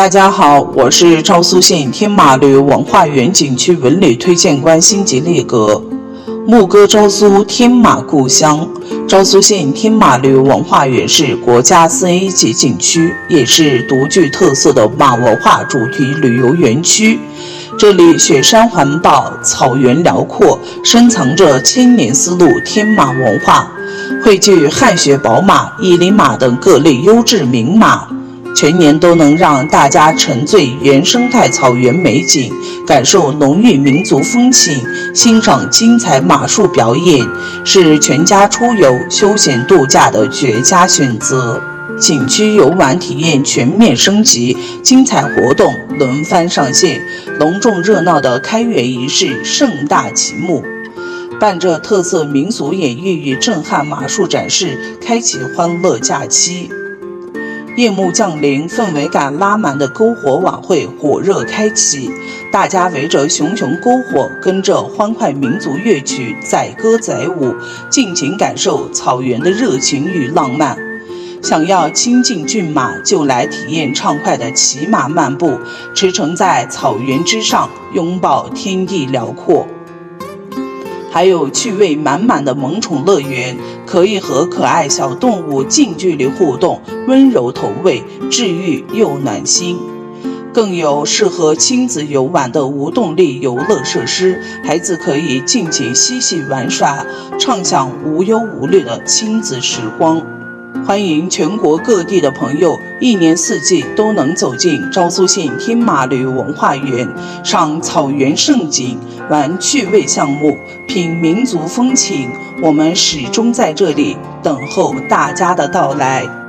大家好，我是昭苏县天马旅文化园景区文旅推荐官辛吉列格。牧歌昭苏天马故乡，昭苏县天马旅文化园是国家4A 级景区，也是独具特色的马文化主题旅游园区。这里雪山环抱，草原辽阔，深藏着千年丝路天马文化，汇聚汗血宝马、伊犁马等各类优质名马。全年都能让大家沉醉原生态草原美景，感受浓郁民族风情，欣赏精彩马术表演，是全家出游休闲度假的绝佳选择。景区游玩体验全面升级，精彩活动轮番上线，隆重热闹的开园仪式盛大启幕，伴着特色民俗演绎与震撼马术展示，开启欢乐假期。夜幕降临，氛围感拉满的篝火晚会火热开启，大家围着熊熊篝火，跟着欢快民族乐曲载歌载舞，尽情感受草原的热情与浪漫。想要亲近骏马，就来体验畅快的骑马漫步，驰骋在草原之上，拥抱天地辽阔。还有趣味满满的萌宠乐园，可以和可爱小动物近距离互动，温柔投喂，治愈又暖心。更有适合亲子游玩的无动力游乐设施，孩子可以尽情嬉戏玩耍，畅享无忧无虑的亲子时光。欢迎全国各地的朋友一年四季都能走进昭苏县天马旅文化园，赏草原盛景，玩趣味项目，品民族风情。我们始终在这里等候大家的到来。